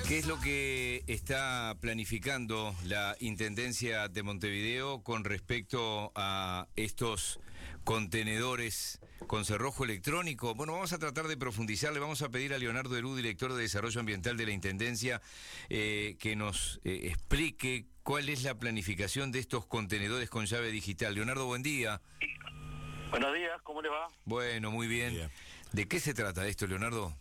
¿Qué es lo que está planificando la Intendencia de Montevideo con respecto a estos contenedores con cerrojo electrónico? Bueno, vamos a tratar de profundizar. Le vamos a pedir a Leonardo Derú, director de Desarrollo Ambiental de la Intendencia, que nos explique cuál es la planificación de estos contenedores con llave digital. Leonardo, buen día. Buenos días, ¿cómo le va? Bueno, muy bien. Bien. ¿De qué se trata esto, Leonardo?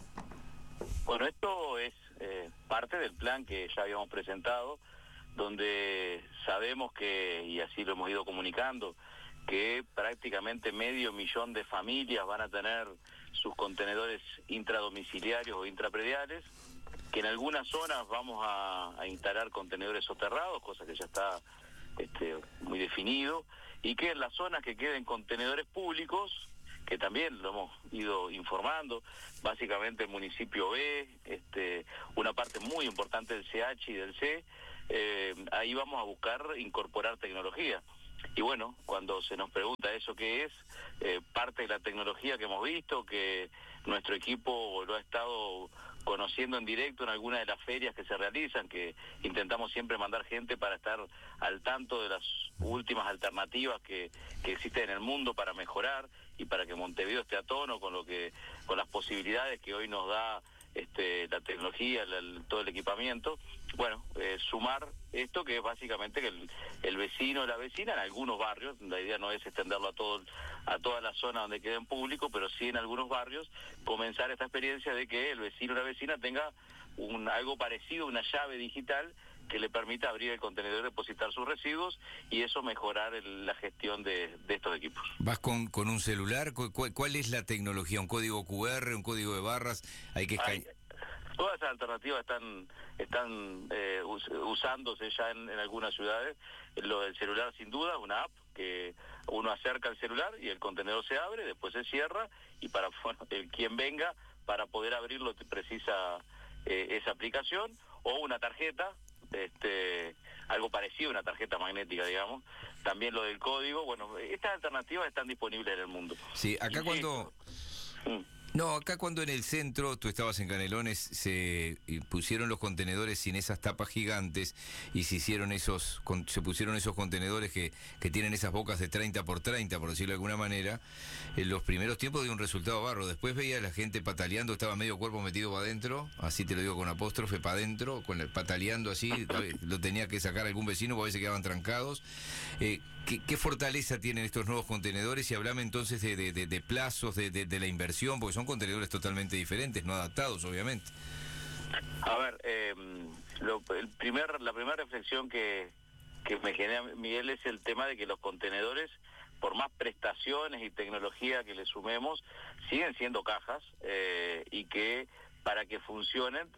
Bueno, esto es parte del plan que ya habíamos presentado, donde sabemos que, y así lo hemos ido comunicando, que prácticamente 500.000 de familias van a tener sus contenedores intradomiciliarios o intraprediales, que en algunas zonas vamos a instalar contenedores soterrados, cosa que ya está muy definido, y que en las zonas que queden contenedores públicos, que también lo hemos ido informando, básicamente el municipio B, una parte muy importante del CH y del C, ahí vamos a buscar incorporar tecnología. Y bueno, cuando se nos pregunta eso qué es, parte de la tecnología que hemos visto, que nuestro equipo lo ha estado conociendo en directo en algunas de las ferias que se realizan, que intentamos siempre mandar gente para estar al tanto de las últimas alternativas que existen en el mundo para mejorar y para que Montevideo esté a tono con las posibilidades que hoy nos da la tecnología, todo el equipamiento. Bueno, sumar esto, que es básicamente que el vecino o la vecina en algunos barrios, la idea no es extenderlo a toda la zona donde quede en público, pero sí en algunos barrios comenzar esta experiencia de que el vecino o la vecina tenga algo parecido, una llave digital que le permita abrir el contenedor, depositar sus residuos y eso mejorar la gestión de estos equipos. ¿Vas con un celular? ¿Cuál es la tecnología? ¿Un código QR, un código de barras? Hay que Todas esas alternativas están usándose ya en algunas ciudades. Lo del celular, sin duda, una app que uno acerca el celular y el contenedor se abre, después se cierra y para quien venga, para poder abrirlo precisa esa aplicación, o una tarjeta, algo parecido a una tarjeta magnética, digamos. También lo del código. Bueno, estas alternativas están disponibles en el mundo. Sí, acá cuando en el centro, tú estabas en Canelones, se pusieron los contenedores sin esas tapas gigantes y se pusieron esos contenedores que tienen esas bocas de 30 por 30, por decirlo de alguna manera. En los primeros tiempos dio un resultado barro. Después veía a la gente pataleando, estaba medio cuerpo metido para adentro, así te lo digo con apóstrofe, para adentro, pataleando así, lo tenía que sacar algún vecino porque a veces quedaban trancados. ¿Qué fortaleza tienen estos nuevos contenedores? Y hablame entonces de plazos, de la inversión, porque son contenedores totalmente diferentes, no adaptados, obviamente. A ver, la primera reflexión que me genera, Miguel, es el tema de que los contenedores, por más prestaciones y tecnología que le sumemos, siguen siendo cajas y que para que funcionen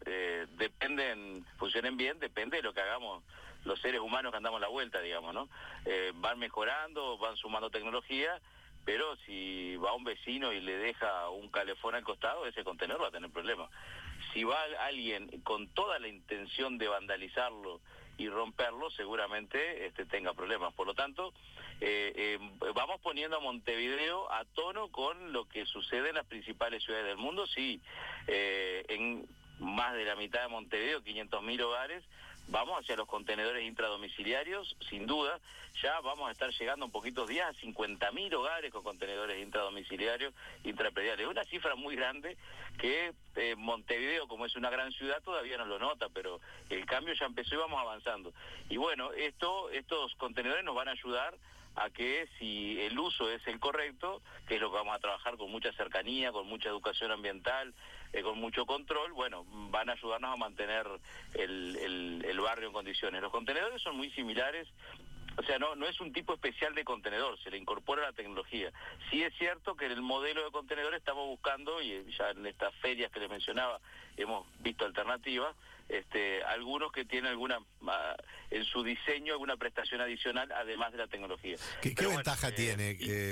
bien, depende de lo que hagamos los seres humanos que andamos la vuelta, digamos, ¿no? Van mejorando, van sumando tecnología, pero si va un vecino y le deja un calefón al costado, ese contenedor va a tener problemas. Si va alguien con toda la intención de vandalizarlo y romperlo, seguramente tenga problemas. Por lo tanto, vamos poniendo a Montevideo a tono con lo que sucede en las principales ciudades del mundo. Sí, en más de la mitad de Montevideo, 500.000 hogares, vamos hacia los contenedores intradomiciliarios, sin duda. Ya vamos a estar llegando en poquitos días a 50.000 hogares con contenedores intradomiciliarios, intraprediales. Es una cifra muy grande que Montevideo, como es una gran ciudad, todavía no lo nota, pero el cambio ya empezó y vamos avanzando. Y bueno, estos contenedores nos van a ayudar a que, si el uso es el correcto, que es lo que vamos a trabajar con mucha cercanía, con mucha educación ambiental, con mucho control, bueno, van a ayudarnos a mantener el barrio en condiciones. Los contenedores son muy similares. O sea, no es un tipo especial de contenedor, se le incorpora la tecnología. Sí es cierto que en el modelo de contenedor estamos buscando, y ya en estas ferias que les mencionaba hemos visto alternativas, algunos que tienen en su diseño alguna prestación adicional además de la tecnología. ¿Qué ventaja tiene,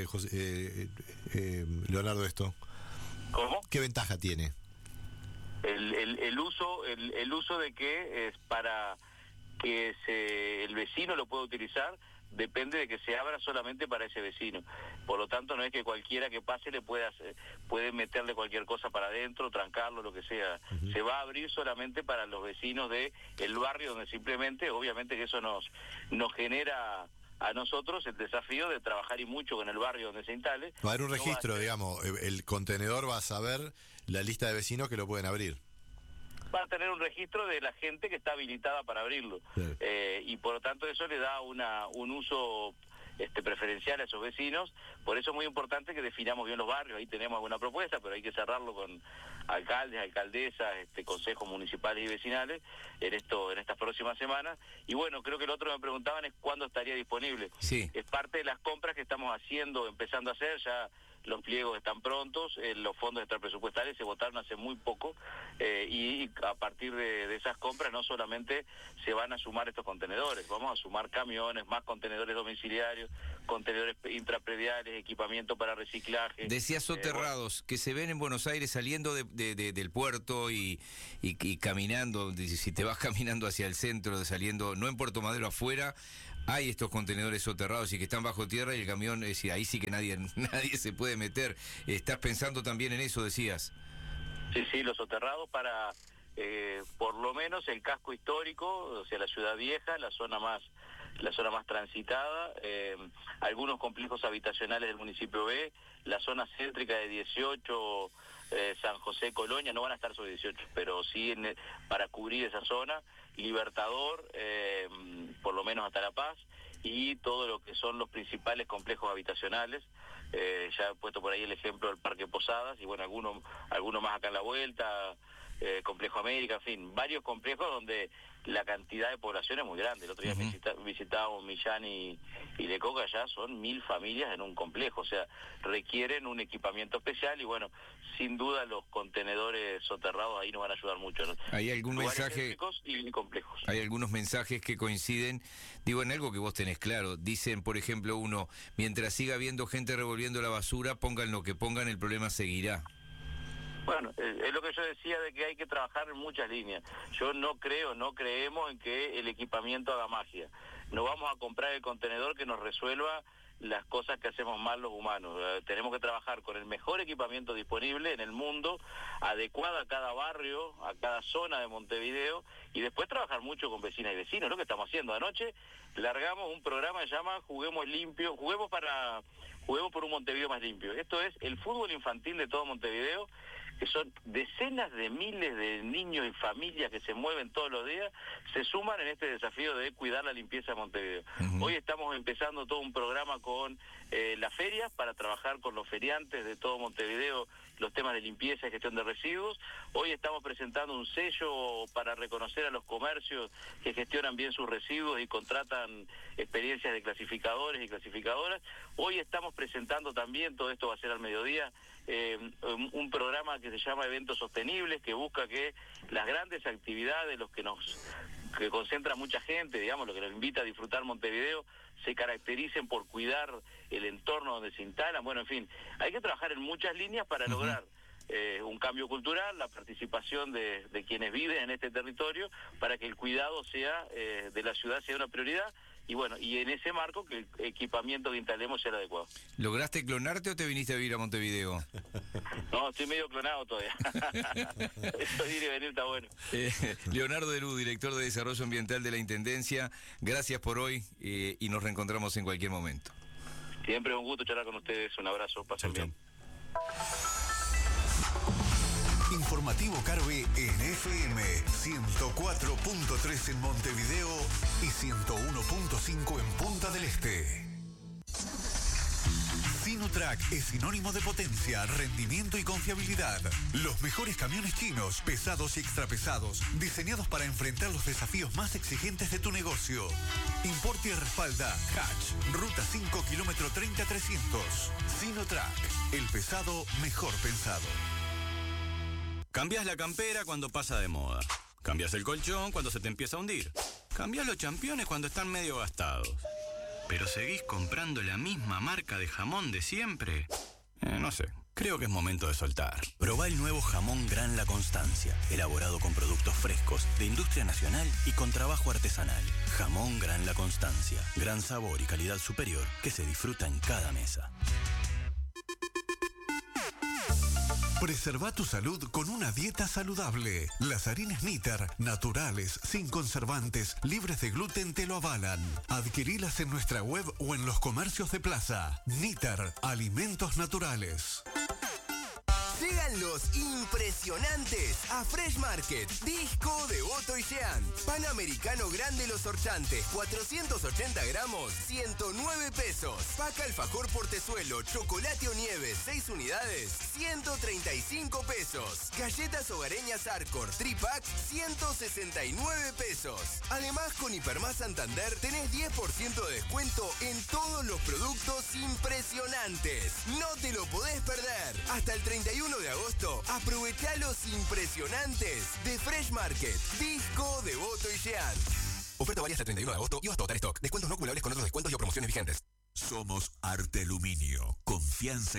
Leonardo, esto? ¿Cómo? ¿Qué ventaja tiene? El uso de que es para que el vecino lo pueda utilizar depende de que se abra solamente para ese vecino. Por lo tanto, no es que cualquiera que pase puede meterle cualquier cosa para adentro, trancarlo, lo que sea. Se va a abrir solamente para los vecinos del barrio, donde simplemente, obviamente que eso nos genera a nosotros el desafío de trabajar y mucho con el barrio donde se instale. Va a haber un registro, digamos, el contenedor va a saber la lista de vecinos que lo pueden abrir. Va a tener un registro de la gente que está habilitada para abrirlo. Sí. Y por lo tanto eso le da un uso preferencial a esos vecinos. Por eso es muy importante que definamos bien los barrios. Ahí tenemos alguna propuesta, pero hay que cerrarlo con alcaldes, alcaldesas, consejos municipales y vecinales en estas próximas semanas. Y bueno, creo que lo otro que me preguntaban es cuándo estaría disponible. Sí. Es parte de las compras que estamos empezando a hacer. Ya los pliegos están prontos, los fondos extrapresupuestales se votaron hace muy poco, y a partir de esas compras no solamente se van a sumar estos contenedores, vamos a sumar camiones, más contenedores domiciliarios, contenedores intraprediales, equipamiento para reciclaje. Decías soterrados, que se ven en Buenos Aires saliendo del puerto y caminando, si te vas caminando hacia el centro, saliendo, no en Puerto Madero, afuera, hay estos contenedores soterrados y que están bajo tierra y el camión, es decir, ahí sí que nadie se puede meter. ¿Estás pensando también en eso, decías? Sí, los soterrados para, por lo menos el casco histórico, o sea, la ciudad vieja, la zona más transitada, algunos complejos habitacionales del municipio B, la zona céntrica de 18, San José, Colonia, no van a estar sobre 18, pero sí para cubrir esa zona, Libertador, por lo menos hasta La Paz, y todo lo que son los principales complejos habitacionales. Ya he puesto por ahí el ejemplo del Parque Posadas, y bueno, algunos más acá en la vuelta, Complejo América, en fin, varios complejos donde la cantidad de población es muy grande. El otro día visitábamos Millán y Lecoca, ya son 1000 familias en un complejo, o sea, requieren un equipamiento especial y bueno, sin duda los contenedores soterrados ahí nos van a ayudar mucho, ¿no? ¿Hay algún mensaje? Y complejos. Hay algunos mensajes que coinciden, digo, en algo que vos tenés claro. Dicen, por ejemplo, uno, mientras siga habiendo gente revolviendo la basura, pongan lo que pongan, el problema seguirá. Bueno, es lo que yo decía de que hay que trabajar en muchas líneas. Yo no creemos en que el equipamiento haga magia. No vamos a comprar el contenedor que nos resuelva las cosas que hacemos mal los humanos. Tenemos que trabajar con el mejor equipamiento disponible en el mundo, adecuado a cada barrio, a cada zona de Montevideo, y después trabajar mucho con vecinas y vecinos, lo que estamos haciendo. Anoche largamos un programa que se llama Juguemos Limpio, Juguemos por un Montevideo más limpio. Esto es el fútbol infantil de todo Montevideo, que son decenas de miles de niños y familias que se mueven todos los días, se suman en este desafío de cuidar la limpieza de Montevideo. Hoy estamos empezando todo un programa con las ferias para trabajar con los feriantes de todo Montevideo los temas de limpieza y gestión de residuos. Hoy estamos presentando un sello para reconocer a los comercios que gestionan bien sus residuos y contratan experiencias de clasificadores y clasificadoras. Hoy estamos presentando también, todo esto va a ser al mediodía, un programa que se llama Eventos Sostenibles, que busca que las grandes actividades, que concentra mucha gente, digamos, lo que nos invita a disfrutar Montevideo, se caractericen por cuidar el entorno donde se instalan. Bueno, en fin, hay que trabajar en muchas líneas para lograr un cambio cultural, la participación de quienes viven en este territorio, para que el cuidado de la ciudad sea una prioridad. Y bueno, y en ese marco que el equipamiento que instalemos sea el adecuado. ¿Lograste clonarte o te viniste a vivir a Montevideo? No, estoy medio clonado todavía. Eso ir y venir está bueno. Leonardo Derú, director de Desarrollo Ambiental de la Intendencia, gracias por hoy y nos reencontramos en cualquier momento. Siempre un gusto charlar con ustedes. Un abrazo, pasen bien. Informativo Carve en FM 104.3 en Montevideo y 101.5 en Punta del Este. Sinotrack es sinónimo de potencia, rendimiento y confiabilidad. Los mejores camiones chinos, pesados y extrapesados, diseñados para enfrentar los desafíos más exigentes de tu negocio. Importa y respalda Hatch, Ruta 5, kilómetro 30-300. Sinotrack, el pesado mejor pensado. Cambias la campera cuando pasa de moda. Cambias el colchón cuando se te empieza a hundir. Cambias los championes cuando están medio gastados. ¿Pero seguís comprando la misma marca de jamón de siempre? No sé. creo que es momento de soltar. Probá el nuevo jamón Gran La Constancia, elaborado con productos frescos, de industria nacional y con trabajo artesanal. Jamón Gran La Constancia, gran sabor y calidad superior que se disfruta en cada mesa. Preserva tu salud con una dieta saludable. Las harinas Níter, naturales, sin conservantes, libres de gluten, te lo avalan. Adquirilas en nuestra web o en los comercios de plaza. Níter, alimentos naturales. Llegan los impresionantes a Fresh Market. Disco de Otto y Jean. Panamericano grande Los Orchantes, 480 gramos, 109 pesos. Paca alfajor portezuelo, chocolate o nieve, 6 unidades, 135 pesos. Galletas hogareñas Arcor, tripack, 169 pesos. Además, con Hipermás Santander tenés 10% de descuento en todos los productos impresionantes. No te lo podés perder. Hasta el 31 de agosto, aprovechá los impresionantes de Fresh Market. Disco de Otto y Jean. Oferta válida hasta el 31 de agosto y hasta agotar stock. Descuentos no acumulables con otros descuentos y o promociones vigentes. Somos Arte Aluminio. Confianza